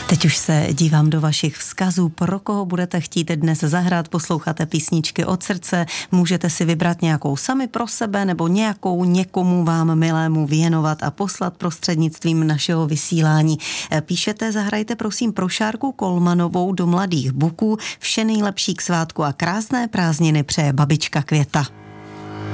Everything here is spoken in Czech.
Teď už se dívám do vašich vzkazů, pro koho budete chtít dnes zahrát, posloucháte písničky od srdce, můžete si vybrat nějakou sami pro sebe nebo nějakou někomu vám milému věnovat a poslat prostřednictvím našeho vysílání. Píšete, zahrajte prosím pro Šárku Kolmanovou do Mladých Buků, vše nejlepší k svátku a krásné prázdniny přeje babička Květa.